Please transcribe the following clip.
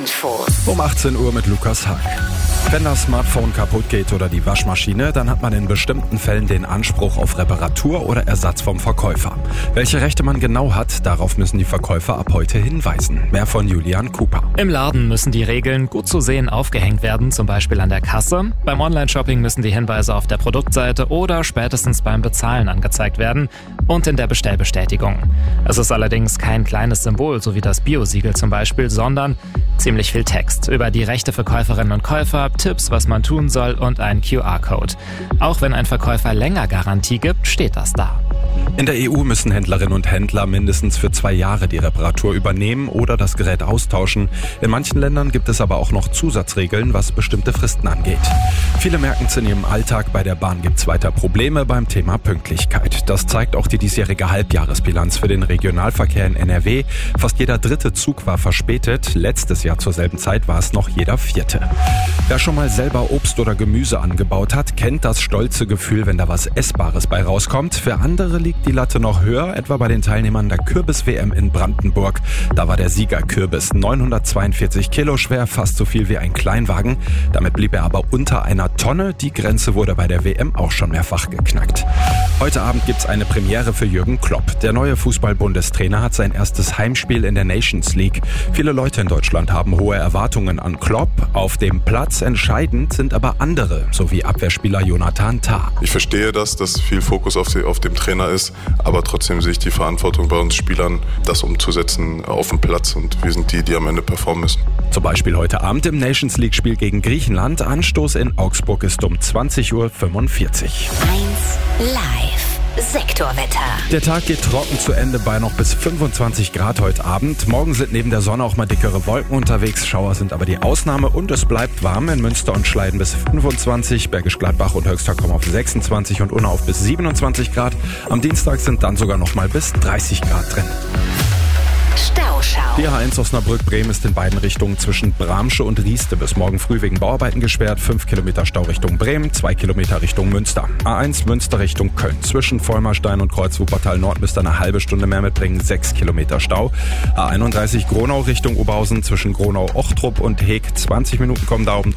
Info. Um 18 Uhr mit Lukas Haag. Wenn das Smartphone kaputt geht oder die Waschmaschine, dann hat man in bestimmten Fällen den Anspruch auf Reparatur oder Ersatz vom Verkäufer. Welche Rechte man genau hat, darauf müssen die Verkäufer ab heute hinweisen. Mehr von Julian Cooper. Im Laden müssen die Regeln gut zu sehen aufgehängt werden, zum Beispiel an der Kasse. Beim Online-Shopping müssen die Hinweise auf der Produktseite oder spätestens beim Bezahlen angezeigt werden und in der Bestellbestätigung. Es ist allerdings kein kleines Symbol, so wie das Bio-Siegel zum Beispiel, sondern ziemlich viel Text über die Rechte für Käuferinnen und Käufer, Tipps, was man tun soll und ein QR-Code. Auch wenn ein Verkäufer länger Garantie gibt, steht das da. In der EU müssen Händlerinnen und Händler mindestens für 2 Jahre die Reparatur übernehmen oder das Gerät austauschen. In manchen Ländern gibt es aber auch noch Zusatzregeln, was bestimmte Fristen angeht. Viele merken es in ihrem Alltag, bei der Bahn gibt es weiter Probleme beim Thema Pünktlichkeit. Das zeigt auch die diesjährige Halbjahresbilanz für den Regionalverkehr in NRW. Fast jeder 3. Zug war verspätet. Letztes Jahr zur selben Zeit war es noch jeder 4. Wer schon mal selber Obst oder Gemüse angebaut hat, kennt das stolze Gefühl, wenn da was Essbares bei rauskommt. Für andere liegt die Latte noch höher, etwa bei den Teilnehmern der Kürbis-WM in Brandenburg. Da war der Siegerkürbis 942 Kilo schwer, fast so viel wie ein Kleinwagen. Damit blieb er aber unter einer Tonne. Die Grenze wurde bei der WM auch schon mehrfach geknackt. Heute Abend gibt's eine Premiere für Jürgen Klopp. Der neue Fußball-Bundestrainer hat sein erstes Heimspiel in der Nations League. Viele Leute in Deutschland haben hohe Erwartungen an Klopp. Auf dem Platz entscheidend sind aber andere, so wie Abwehrspieler Jonathan Tah. Ich verstehe, dass viel Fokus auf dem Trainer ist, aber trotzdem sehe ich die Verantwortung bei uns Spielern, das umzusetzen auf dem Platz, und wir sind die am Ende performen müssen. Zum Beispiel heute Abend im Nations League-Spiel gegen Griechenland. Anstoß in Augsburg ist um 20:45 Uhr. 1 Live Sektorwetter. Der Tag geht trocken zu Ende bei noch bis 25 Grad heute Abend. Morgen sind neben der Sonne auch mal dickere Wolken unterwegs. Schauer sind aber die Ausnahme und es bleibt warm. In Münster und Schleiden bis 25, Bergisch Gladbach und Höxter kommen auf 26 und Unna auf bis 27 Grad. Am Dienstag sind dann sogar noch mal bis 30 Grad drin. Stauschau. Die A1 Osnabrück-Bremen ist in beiden Richtungen zwischen Bramsche und Rieste bis morgen früh wegen Bauarbeiten gesperrt. 5 Kilometer Stau Richtung Bremen, 2 Kilometer Richtung Münster. A1 Münster Richtung Köln. Zwischen Vollmerstein und Kreuz-Wuppertal Nord müsst ihr eine halbe Stunde mehr mitbringen, 6 Kilometer Stau. A31 Gronau Richtung Oberhausen zwischen Gronau-Ochtrup und Heeg. 20 Minuten kommen da